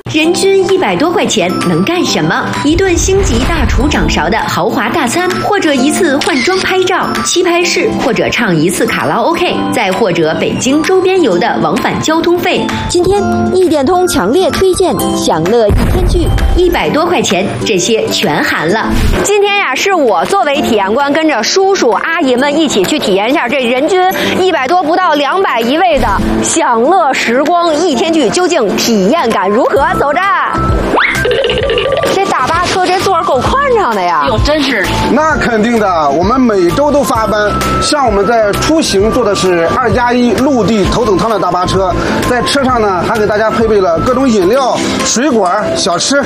人均100多块钱能干什么？一顿星级大厨掌勺的豪华大餐，或者一次换装拍照、棋牌室，或者唱一次卡拉 OK， 再或者北京周边游的往返交通费。 今天一点通强烈推荐享乐一天剧 ，100多块钱，这些全含了。今天呀，是我作为体验官，跟着叔叔阿姨们一起去体验一下这人均100多不到200一位的享乐时光一天剧，究竟体验感如何？走着。这大巴车这座够宽敞的呀！ 哟，真是。 那肯定的，我们每周都发班。像我们在出行坐的是2+1陆地头等舱的大巴车，在车上呢还给大家配备了各种饮料、水果、小吃。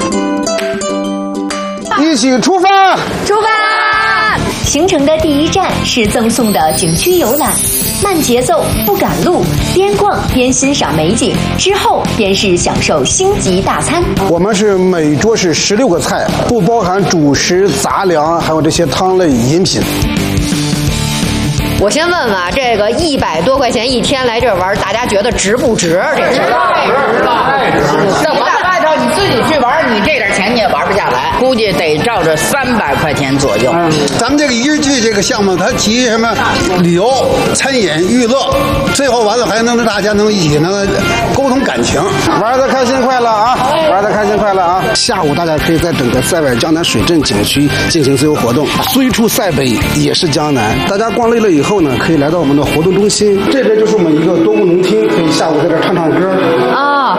一起出发！ 出发！行程的第一站是赠送的景区游览，慢节奏不赶路，边逛边欣赏美景，之后便是享受星级大餐。 我们是每桌是16个菜，不包含主食、杂粮，还有这些汤类饮品。 我先问问啊，这个100多块钱一天来这玩，大家觉得值不值？这是太值了，太值了！这我在外头你自己去玩，你这点钱你也玩不下来，估计得照着300块钱左右。 咱们这个一日剧这个项目，它集什么旅游、餐饮、娱乐，最后完了还能让大家能一起能沟通感情， 玩得开心快乐啊！玩得开心快乐啊！下午大家可以在整个塞外江南水镇景区进行自由活动，虽处塞北也是江南。大家逛累了以后呢，可以来到我们的活动中心，这边就是我们一个多功能厅，可以下午在这唱唱歌啊。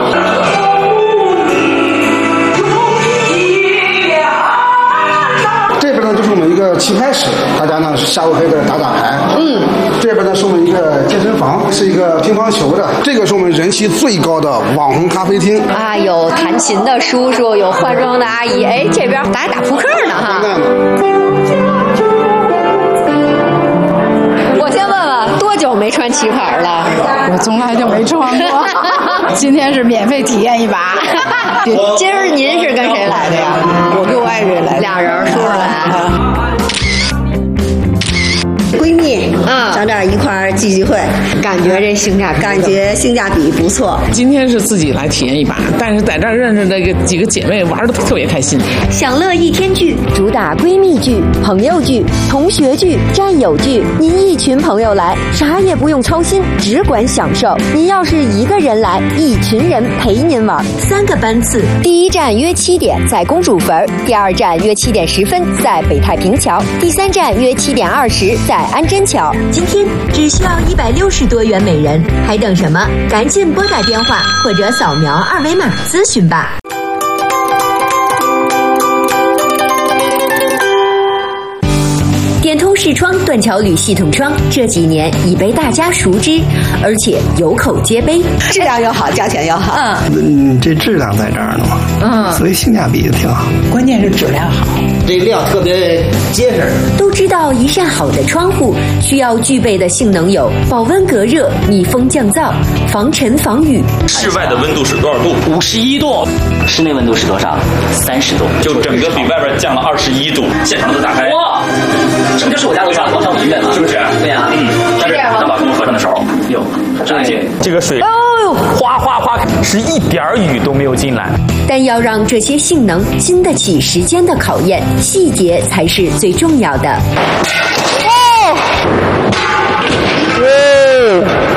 这边呢就是我们一个棋牌室，大家呢下午可以在这打打牌。这边呢是我们一个健身房，是一个乒乓球的。这个是我们人气最高的网红咖啡厅啊，有弹琴的叔叔，有化妆的阿姨，哎，这边打扑克呢哈。我先问问，多久没穿棋牌了？ 我从来就没穿过，今天是免费体验一把。 今儿您是跟谁来的呀？ 我跟我爱人来的 ，2人，叔叔来。 闺蜜上这儿一块儿聚聚会， 感觉这性价比不错。 今天是自己来体验一把，但是在这儿认识的几个姐妹玩的特别开心。 享乐一天剧主打闺蜜剧、朋友剧、同学剧、战友剧。您一群朋友来，啥也不用操心，只管享受。您要是一个人来，一群人陪您玩。 3个班次， 第一站约7点在公主坟，第2站约7点10分在北太平桥，第3站约7点20在安贞桥。 今天只需要160多元每人，还等什么？赶紧拨打电话或者扫描2维码咨询吧。电通视窗断桥铝系统窗这几年已被大家熟知，而且有口皆碑， 质量又好，价钱又好。 这质量在这儿呢嘛，所以性价比也挺好。 关键是质量好， 这料特别结实。 都知道一扇好的窗户需要具备的性能有保温隔热、密封降噪、防尘防雨。 室外的温度是多少度？51度。 室内温度是多少？30度。 就整个比外边降了21度。现场都打开。 哇！这不就是我家楼上广场舞音乐吗？ 是不是？ 对呀， 但是当把公合上的时候，这个水，哗哗哗，是一点雨都没有进来。 但要让这些性能经得起时间的考验，细节才是最重要的。